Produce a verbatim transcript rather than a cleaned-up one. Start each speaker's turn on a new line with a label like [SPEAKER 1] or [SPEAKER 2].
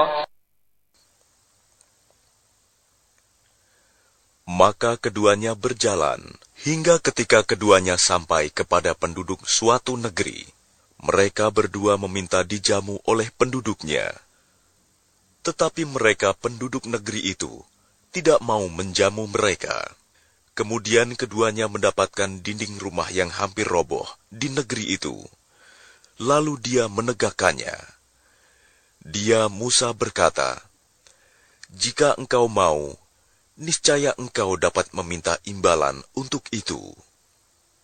[SPEAKER 1] Maka keduanya berjalan, hingga ketika keduanya sampai kepada penduduk suatu negeri, mereka berdua meminta dijamu oleh penduduknya. Tetapi mereka penduduk negeri itu tidak mau menjamu mereka. Kemudian keduanya mendapatkan dinding rumah yang hampir roboh di negeri itu. Lalu dia menegakkannya. Dia, Musa, berkata, "Jika engkau mau, niscaya engkau dapat meminta imbalan untuk itu."